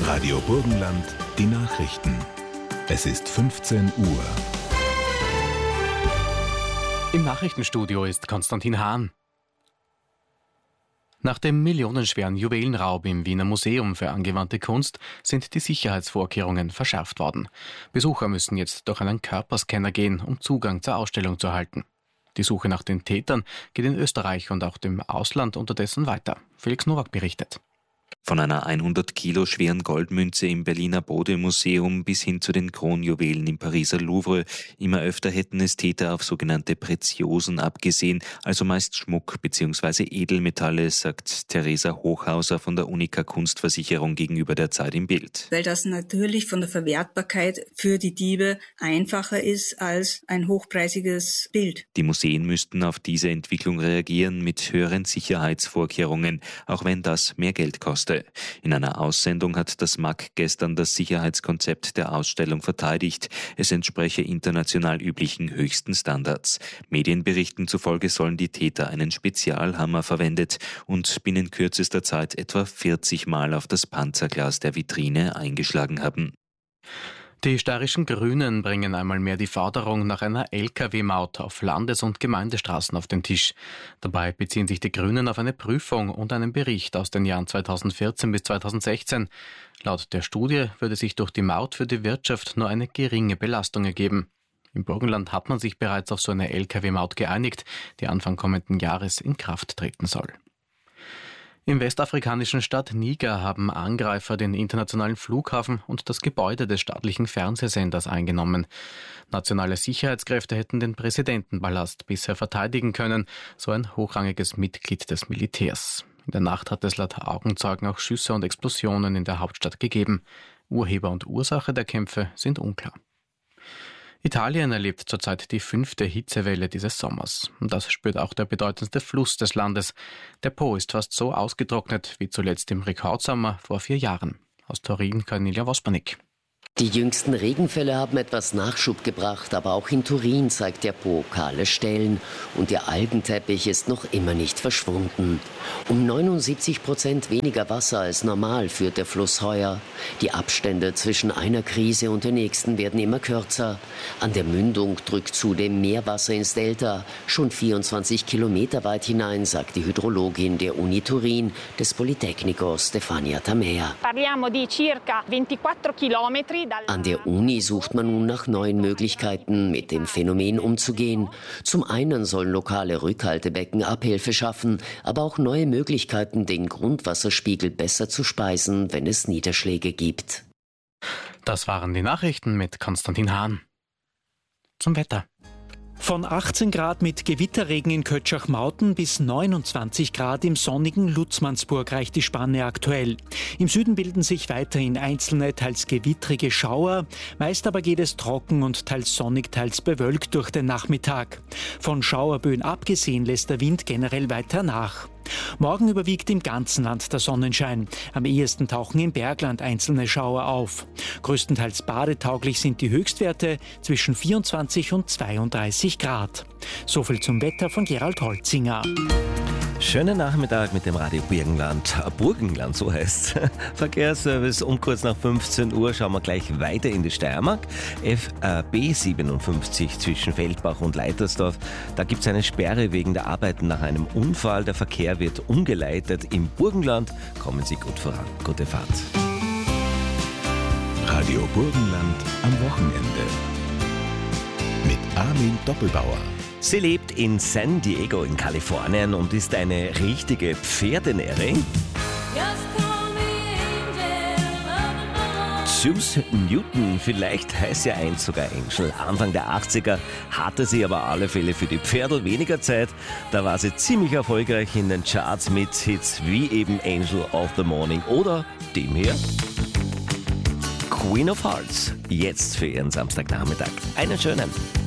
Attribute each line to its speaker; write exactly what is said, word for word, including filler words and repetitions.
Speaker 1: Radio Burgenland, die Nachrichten. Es ist fünfzehn Uhr.
Speaker 2: Im Nachrichtenstudio ist Konstantin Hahn. Nach dem millionenschweren Juwelenraub im Wiener Museum für angewandte Kunst sind die Sicherheitsvorkehrungen verschärft worden. Besucher müssen jetzt durch einen Körperscanner gehen, um Zugang zur Ausstellung zu erhalten. Die Suche nach den Tätern geht in Österreich und auch dem Ausland unterdessen weiter. Felix Nowak berichtet.
Speaker 3: Von einer hundert Kilo schweren Goldmünze im Berliner Bode-Museum bis hin zu den Kronjuwelen im Pariser Louvre. Immer öfter hätten es Täter auf sogenannte Preziosen abgesehen, also meist Schmuck bzw. Edelmetalle, sagt Theresa Hochhauser von der Unica Kunstversicherung gegenüber der Zeit im Bild.
Speaker 4: Weil das natürlich von der Verwertbarkeit für die Diebe einfacher ist als ein hochpreisiges Bild.
Speaker 3: Die Museen müssten auf diese Entwicklung reagieren mit höheren Sicherheitsvorkehrungen, auch wenn das mehr Geld kostet. In einer Aussendung hat das M A K gestern das Sicherheitskonzept der Ausstellung verteidigt. Es entspreche international üblichen höchsten Standards. Medienberichten zufolge sollen die Täter einen Spezialhammer verwendet und binnen kürzester Zeit etwa vierzig Mal auf das Panzerglas der Vitrine eingeschlagen haben.
Speaker 2: Die steirischen Grünen bringen einmal mehr die Forderung nach einer L K W-Maut auf Landes- und Gemeindestraßen auf den Tisch. Dabei beziehen sich die Grünen auf eine Prüfung und einen Bericht aus den Jahren zweitausendvierzehn bis zweitausendsechzehn. Laut der Studie würde sich durch die Maut für die Wirtschaft nur eine geringe Belastung ergeben. Im Burgenland hat man sich bereits auf so eine L K W-Maut geeinigt, die Anfang kommenden Jahres in Kraft treten soll. Im westafrikanischen Staat Niger haben Angreifer den internationalen Flughafen und das Gebäude des staatlichen Fernsehsenders eingenommen. Nationale Sicherheitskräfte hätten den Präsidentenpalast bisher verteidigen können, so ein hochrangiges Mitglied des Militärs. In der Nacht hat es laut Augenzeugen auch Schüsse und Explosionen in der Hauptstadt gegeben. Urheber und Ursache der Kämpfe sind unklar. Italien erlebt zurzeit die fünfte Hitzewelle dieses Sommers. Und das spürt auch der bedeutendste Fluss des Landes. Der Po ist fast so ausgetrocknet wie zuletzt im Rekordsommer vor vier Jahren. Aus Turin, Cornelia Vospanik.
Speaker 5: Die jüngsten Regenfälle haben etwas Nachschub gebracht, aber auch in Turin zeigt der Po kahle Stellen und der Algenteppich ist noch immer nicht verschwunden. Um neunundsiebzig Prozent weniger Wasser als normal führt der Fluss heuer. Die Abstände zwischen einer Krise und der nächsten werden immer kürzer. An der Mündung drückt zudem mehr Wasser ins Delta, schon vierundzwanzig Kilometer weit hinein, sagt die Hydrologin der Uni Turin des Politecnicos Stefania Tamea.
Speaker 6: Parliamo di circa ventiquattro chilometri.
Speaker 5: An der Uni sucht man nun nach neuen Möglichkeiten, mit dem Phänomen umzugehen. Zum einen sollen lokale Rückhaltebecken Abhilfe schaffen, aber auch neue Möglichkeiten, den Grundwasserspiegel besser zu speisen, wenn es Niederschläge gibt.
Speaker 2: Das waren die Nachrichten mit Konstantin Hahn. Zum Wetter.
Speaker 7: Von achtzehn Grad mit Gewitterregen in Kötschach-Mauten bis neunundzwanzig Grad im sonnigen Lutzmannsburg reicht die Spanne aktuell. Im Süden bilden sich weiterhin einzelne, teils gewittrige Schauer. Meist aber geht es trocken und teils sonnig, teils bewölkt durch den Nachmittag. Von Schauerböen abgesehen lässt der Wind generell weiter nach. Morgen überwiegt im ganzen Land der Sonnenschein. Am ehesten tauchen im Bergland einzelne Schauer auf. Größtenteils badetauglich sind die Höchstwerte zwischen vierundzwanzig und zweiunddreißig Grad. Soviel zum Wetter von Gerald Holzinger.
Speaker 8: Schönen Nachmittag mit dem Radio Burgenland. Burgenland, so heißt es. Verkehrsservice um kurz nach fünfzehn Uhr. Schauen wir gleich weiter in die Steiermark. F B siebenundfünfzig zwischen Feldbach und Leitersdorf. Da gibt es eine Sperre wegen der Arbeiten nach einem Unfall. Der Verkehr wird umgeleitet. Im Burgenland kommen Sie gut voran. Gute Fahrt.
Speaker 1: Radio Burgenland am Wochenende. Mit Armin Doppelbauer.
Speaker 8: Sie lebt in San Diego in Kalifornien und ist eine richtige Pferdenärin. Suze Newton, vielleicht heißt ja eins sogar Angel. Anfang der achtziger hatte sie aber alle Fälle für die Pferdl weniger Zeit. Da war sie ziemlich erfolgreich in den Charts mit Hits wie eben Angel of the Morning oder dem hier. Queen of Hearts, jetzt für Ihren Samstagnachmittag. Einen schönen.